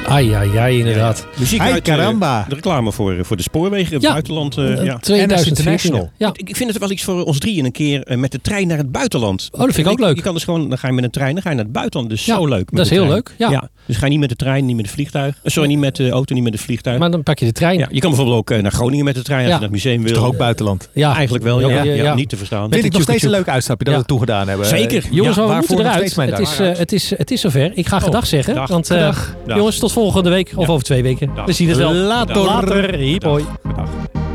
Ai, inderdaad. Muziek Ai, uit caramba. de reclame voor de spoorwegen in het buitenland. 2000 International. Ja. Ik vind het wel iets voor ons drieën een keer met de trein naar het buitenland. Oh, dat vind ik ook leuk. Je kan dus gewoon, dan ga je met een trein, dan ga je naar het buitenland. Dus zo leuk. Dat is heel leuk. Ja. Dus ga je niet met de trein, niet met het vliegtuig. Sorry, niet met de auto, niet met het vliegtuig. Maar dan pak je de trein. Ja, je kan bijvoorbeeld ook naar Groningen met de trein als je naar het museum wil. Is toch ook buitenland? Ja. Eigenlijk wel, Ja. niet te verstaan. Vind ik nog steeds een leuk uitstapje dat we het toegedaan hebben. Zeker. Jongens, we waarvoor moeten nog eruit. steeds mijn dag. Het is zover. Ik ga gedag zeggen. dag. Want Dag. jongens, tot volgende week. Of over 2 weken. Dag. We zien het wel. Later. Hiep, hoi. Dag.